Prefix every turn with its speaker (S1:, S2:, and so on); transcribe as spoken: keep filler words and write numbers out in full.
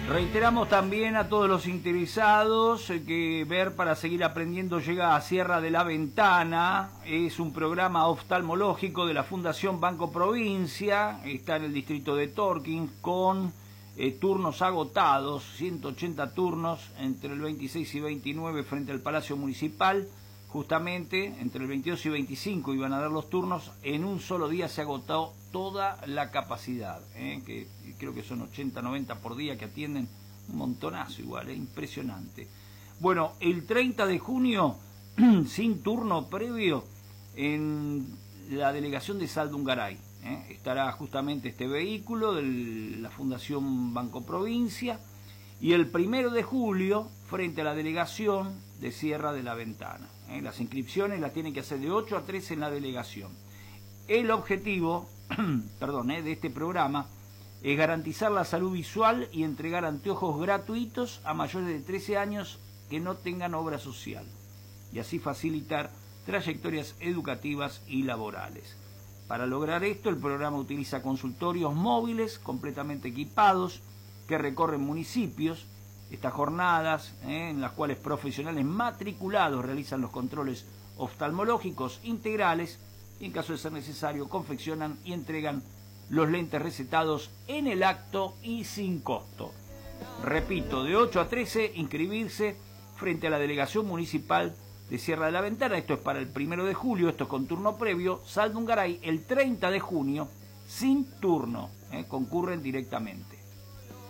S1: Reiteramos también a todos los interesados que Ver para Seguir Aprendiendo llega a Sierra de la Ventana. Es un programa oftalmológico de la Fundación Banco Provincia. Está en el distrito de Torquín con eh, turnos agotados, ciento ochenta turnos entre el veintiséis y veintinueve frente al Palacio Municipal. Justamente entre el veintidós y veinticinco iban a dar los turnos. En un solo día se agotó toda la capacidad, ¿eh? que creo que son ochenta, noventa por día que atienden, un montonazo igual, ¿eh? Impresionante. Bueno, el treinta de junio, sin turno previo, en la delegación de Saldungaray, ¿eh? estará justamente este vehículo de la Fundación Banco Provincia, y el primero de julio, frente a la delegación de Sierra de la Ventana. ¿eh? Las inscripciones las tienen que hacer de ocho a trece en la delegación. El objetivo perdón, eh, de este programa es garantizar la salud visual y entregar anteojos gratuitos a mayores de trece años que no tengan obra social, y así facilitar trayectorias educativas y laborales. Para lograr esto, el programa utiliza consultorios móviles completamente equipados que recorren municipios. Estas jornadas, eh, en las cuales profesionales matriculados realizan los controles oftalmológicos integrales y, en caso de ser necesario, confeccionan y entregan los lentes recetados en el acto y sin costo. Repito, de ocho a trece, inscribirse frente a la delegación municipal de Sierra de la Ventana. Esto es para el primero de julio, esto es con turno previo. Saldungaray el treinta de junio, sin turno, eh, concurren directamente.